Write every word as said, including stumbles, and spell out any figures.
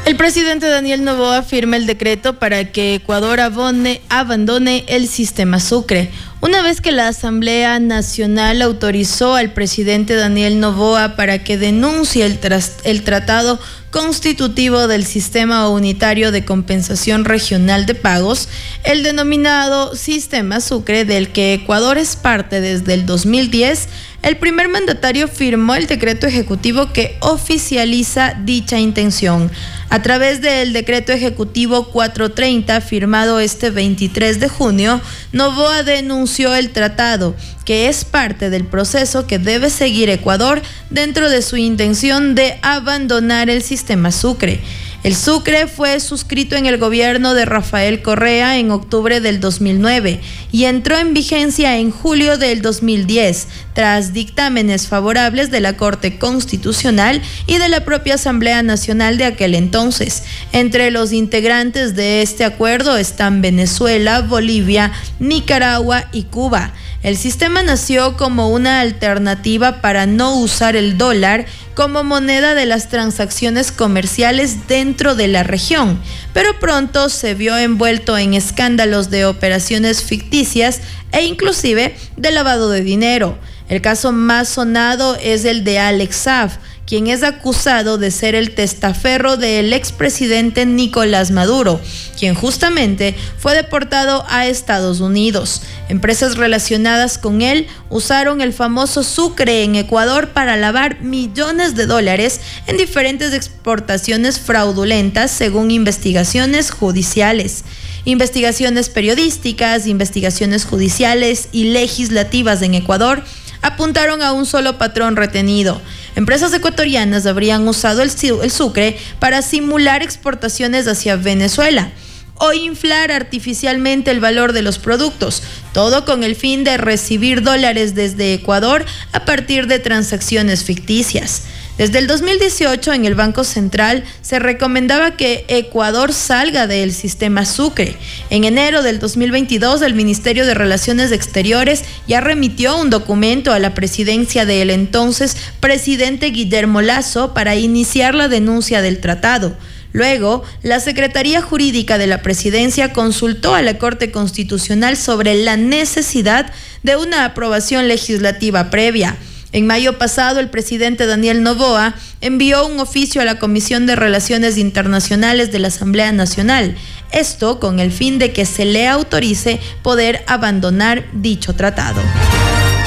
El presidente Daniel Noboa firma el decreto para que Ecuador abone, abandone el sistema Sucre. Una vez que la Asamblea Nacional autorizó al presidente Daniel Noboa para que denuncie el, tras, el tratado constitutivo del Sistema Unitario de Compensación Regional de Pagos, el denominado Sistema Sucre, del que Ecuador es parte desde el dos mil diez, el primer mandatario firmó el decreto ejecutivo que oficializa dicha intención. A través del decreto ejecutivo cuatrocientos treinta, firmado este veintitrés de junio, Noboa denunció el tratado, que es parte del proceso que debe seguir Ecuador dentro de su intención de abandonar el sistema Sucre. El Sucre fue suscrito en el gobierno de Rafael Correa en octubre del dos mil nueve y entró en vigencia en julio del dos mil diez, tras dictámenes favorables de la Corte Constitucional y de la propia Asamblea Nacional de aquel entonces. Entre los integrantes de este acuerdo están Venezuela, Bolivia, Nicaragua y Cuba. El sistema nació como una alternativa para no usar el dólar como moneda de las transacciones comerciales dentro de la región, pero pronto se vio envuelto en escándalos de operaciones ficticias e inclusive de lavado de dinero. El caso más sonado es el de Alex Saab, quien es acusado de ser el testaferro del expresidente Nicolás Maduro, quien justamente fue deportado a Estados Unidos. Empresas relacionadas con él usaron el famoso Sucre en Ecuador para lavar millones de dólares en diferentes exportaciones fraudulentas, según investigaciones judiciales. Investigaciones periodísticas, investigaciones judiciales y legislativas en Ecuador apuntaron a un solo patrón retenido. Empresas ecuatorianas habrían usado el, el Sucre para simular exportaciones hacia Venezuela o inflar artificialmente el valor de los productos, todo con el fin de recibir dólares desde Ecuador a partir de transacciones ficticias. Desde el dos mil dieciocho, en el Banco Central se recomendaba que Ecuador salga del sistema Sucre. En enero del dos mil veintidós, el Ministerio de Relaciones Exteriores ya remitió un documento a la presidencia del entonces presidente Guillermo Lasso para iniciar la denuncia del tratado. Luego, la Secretaría Jurídica de la Presidencia consultó a la Corte Constitucional sobre la necesidad de una aprobación legislativa previa. En mayo pasado, el presidente Daniel Noboa envió un oficio a la Comisión de Relaciones Internacionales de la Asamblea Nacional, esto con el fin de que se le autorice poder abandonar dicho tratado.